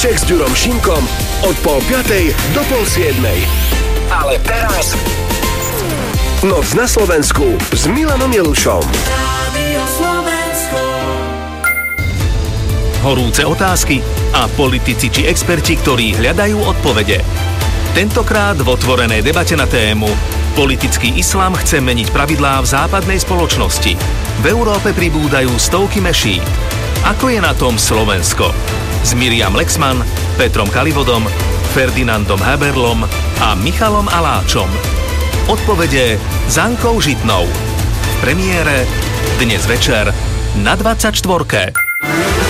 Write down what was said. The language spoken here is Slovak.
Vajíček s Ďurom Šimkom od 6:30 do 6:30. Ale teraz Noc na Slovensku s Milanom Jelušom. Horúce otázky a politici či experti, ktorí hľadajú odpovede. Tentokrát v otvorenej debate na tému Politický islám chce meniť pravidlá v západnej spoločnosti. V Európe pribúdajú stovky mešít. Ako je na tom Slovensko? S Miriam Lexman, Petrom Kalivodom, Ferdinandom Haberlom a Michalom Aláčom. Odpovede s Ankou Žitnou. V premiére dnes večer na 24.